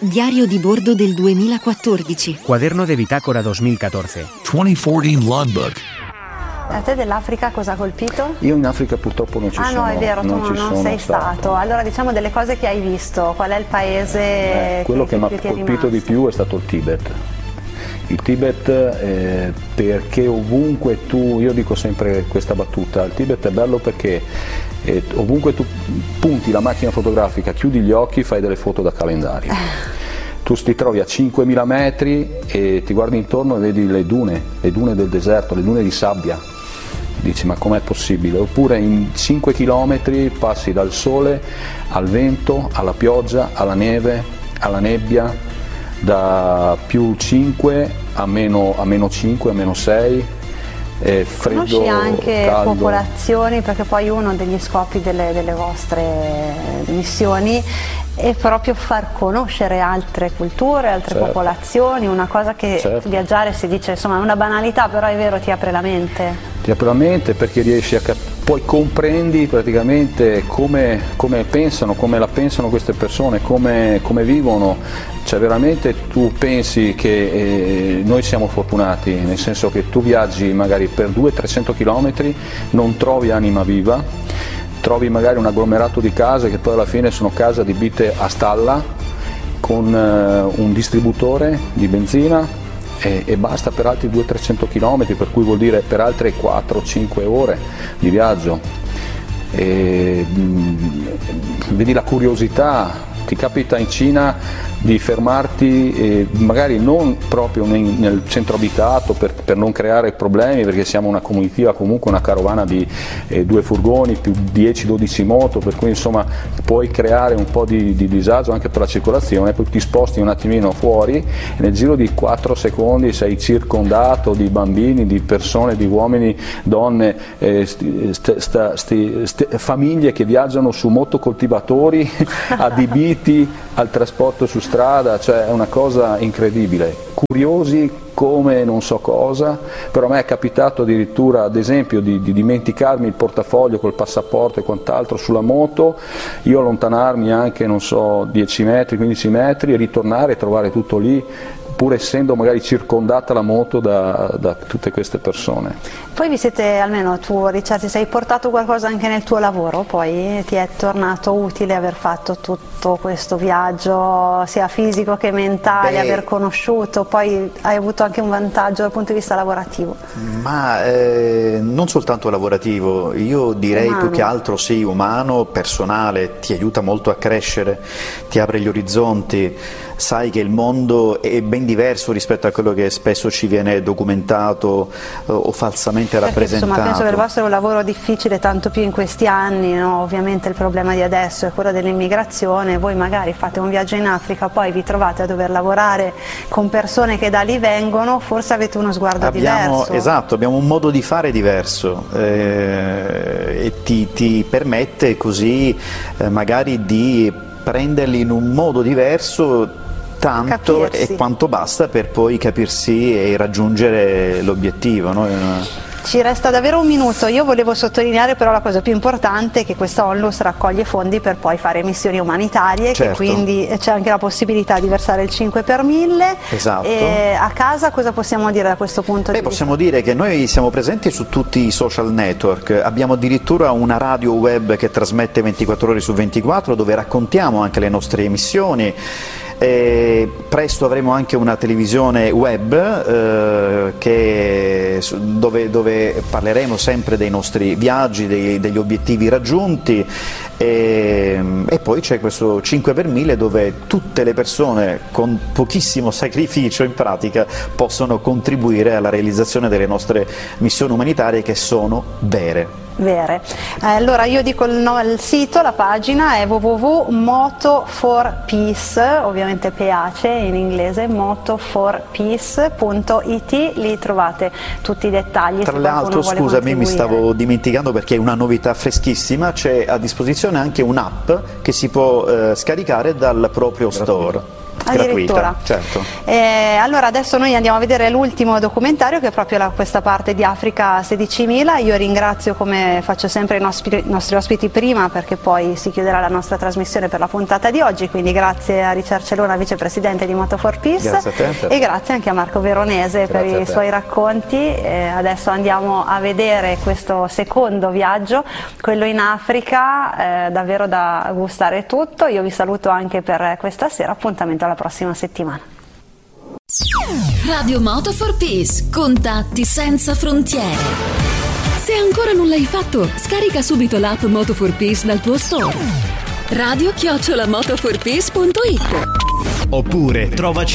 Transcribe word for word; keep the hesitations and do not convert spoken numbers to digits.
Diario di bordo del duemilaquattordici. Quaderno de bitácora duemilaquattordici. duemilaquattordici Logbook. A te dell'Africa cosa ha colpito? Io in Africa purtroppo non ci ah, sono. Ah no, è vero, tu non, non, non sei stato. stato. Allora diciamo delle cose che hai visto. Qual è il paese Beh, quello che, che, che mi ha colpito di più è stato il Tibet. Il Tibet eh, perché ovunque tu, io dico sempre questa battuta, il Tibet è bello perché eh, ovunque tu punti la macchina fotografica, chiudi gli occhi, fai delle foto da calendario. Tu ti trovi a cinquemila metri e ti guardi intorno e vedi le dune, le dune del deserto, le dune di sabbia. Dici ma com'è possibile? Oppure in cinque chilometri passi dal sole al vento, alla pioggia, alla neve, alla nebbia, da più cinque a meno, a meno cinque, a meno sei, eh, freddo, conosci anche caldo. Popolazioni, perché poi uno degli scopi delle, delle vostre missioni è proprio far conoscere altre culture, altre certo. popolazioni, una cosa che certo. viaggiare si dice insomma è una banalità, però è vero, ti apre la mente. Ti apre la mente perché riesci a capire, poi comprendi praticamente come, come pensano, come la pensano queste persone, come, come vivono, cioè veramente tu pensi che eh, noi siamo fortunati, nel senso che tu viaggi magari per duecento trecento chilometri, non trovi anima viva, trovi magari un agglomerato di case che poi alla fine sono case adibite a stalla con eh, un distributore di benzina e, e basta per altri duecento trecento chilometri, per cui vuol dire per altre quattro cinque ore di viaggio. E, mh, vedi la curiosità, ti capita in Cina di fermarti eh, magari non proprio nel, nel centro abitato per, per non creare problemi, perché siamo una comitiva, comunque una carovana di eh, due furgoni più dieci dodici moto, per cui insomma puoi creare un po' di, di disagio anche per la circolazione, poi ti sposti un attimino fuori e nel giro di quattro secondi sei circondato di bambini, di persone, di uomini, donne, eh, st, st, st, st, st, famiglie che viaggiano su motocoltivatori adibiti al trasporto su strada, cioè è una cosa incredibile, curiosi come non so cosa, però a me è capitato addirittura ad esempio di, di dimenticarmi il portafoglio col passaporto e quant'altro sulla moto, io allontanarmi anche non so dieci metri, quindici metri, ritornare e trovare tutto lì, pur essendo magari circondata la moto da, da tutte queste persone. Poi vi siete, almeno tu Richard, ti sei portato qualcosa anche nel tuo lavoro, poi ti è tornato utile aver fatto tutto questo viaggio sia fisico che mentale, Beh, aver conosciuto, poi hai avuto anche un vantaggio dal punto di vista lavorativo? Ma eh, non soltanto lavorativo, io direi umano. Più che altro sì, umano, personale, ti aiuta molto a crescere, ti apre gli orizzonti, sai che il mondo è ben diverso rispetto a quello che spesso ci viene documentato eh, o falsamente Perché, rappresentato. Insomma, penso che il vostro è un lavoro difficile, tanto più in questi anni, no? Ovviamente il problema di adesso è quello dell'immigrazione, voi magari fate un viaggio in Africa, poi vi trovate a dover lavorare con persone che da lì vengono, forse avete uno sguardo abbiamo, diverso. Esatto, abbiamo un modo di fare diverso eh, e ti, ti permette così eh, magari di prenderli in un modo diverso, tanto Capirsi. E quanto basta per poi capirsi e raggiungere l'obiettivo, no? Ci resta davvero un minuto, io volevo sottolineare però la cosa più importante, che questa Onlus raccoglie fondi per poi fare missioni umanitarie, certo. Che quindi c'è anche la possibilità di versare il cinque per mille. Esatto. E a casa cosa possiamo dire da questo punto Beh, di vista? Possiamo dire che noi siamo presenti su tutti i social network, abbiamo addirittura una radio web che trasmette ventiquattro ore su ventiquattro dove raccontiamo anche le nostre emissioni. E presto avremo anche una televisione web eh, che, dove, dove parleremo sempre dei nostri viaggi, dei, degli obiettivi raggiunti e, e poi c'è questo cinque per mille dove tutte le persone con pochissimo sacrificio in pratica possono contribuire alla realizzazione delle nostre missioni umanitarie, che sono vere. Vere. Eh, allora io dico il, no, il sito, la pagina è w w w punto moto for peace, ovviamente piace in inglese, moto for peace punto i t, lì trovate tutti i dettagli. Tra l'altro, scusami, mi stavo dimenticando perché è una novità freschissima, c'è a disposizione anche un'app che si può eh, scaricare dal proprio store. Addirittura. Gratuita, certo. Eh, allora adesso noi andiamo a vedere l'ultimo documentario, che è proprio la, questa parte di Africa sedicimila. Io ringrazio, come faccio sempre, i nostri, i nostri ospiti prima, perché poi si chiuderà la nostra trasmissione per la puntata di oggi, quindi grazie a Richard Celona, vicepresidente di Moto for Peace, Grazie a te. e grazie anche a Marco Veronese Grazie per i suoi racconti. Eh, adesso andiamo a vedere questo secondo viaggio, quello in Africa, eh, davvero da gustare tutto. Io vi saluto anche per questa sera, appuntamento alla prossima settimana. Radio Moto for Peace, contatti senza frontiere. Se ancora non l'hai fatto, scarica subito l'app Moto for Peace dal tuo store. radio chiocciola motoforpeace punto it Oppure trovaci